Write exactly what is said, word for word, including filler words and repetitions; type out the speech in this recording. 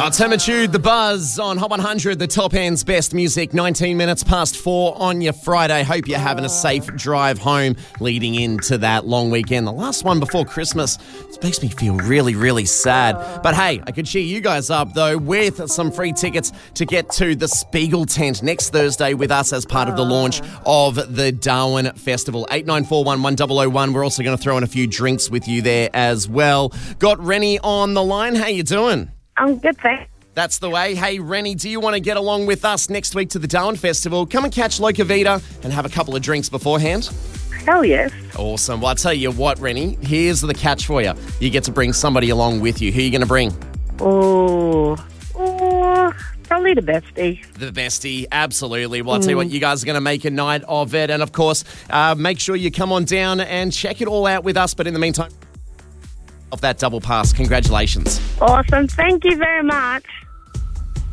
Timitude, The Buzz on Hot one hundred, the top end's best music, nineteen minutes past four on your Friday. Hope you're having a safe drive home leading into that long weekend. The last one before Christmas. It makes me feel really, really sad. But hey, I could cheer you guys up, though, with some free tickets to get to the Spiegel tent next Thursday with us as part of the launch of the Darwin Festival. eight nine four one, one zero zero one. We're also going to throw in a few drinks with you there as well. Got Rennie on the line. How you doing? I'm good, thanks. That's the way. Hey, Rennie, do you want to get along with us next week to the Darwin Festival? Come and catch Loca Vita and have a couple of drinks beforehand. Hell yes. Awesome. Well, I'll tell you what, Rennie, here's the catch for you. You get to bring somebody along with you. Who are you going to bring? Oh, oh, probably the bestie. The bestie, absolutely. Well, I'll tell you what, you guys are going to make a night of it. And, of course, uh, make sure you come on down and check it all out with us. But in the meantime, of that double pass, congratulations. Awesome. Thank you very much.